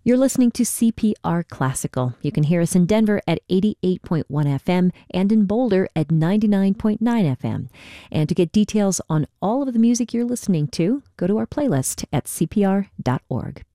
You're listening to CPR Classical. You can hear us in Denver at 88.1 FM and in Boulder at 99.9 FM. And to get details on all of the music you're listening to, go to our playlist at cpr.org.